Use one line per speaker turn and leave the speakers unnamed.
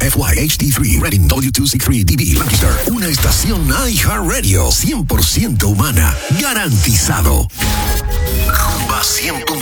FYHD3, Reading W263DB, Lancaster. Una estación iHeartRadio 100% humana. Garantizado. Rumba 100.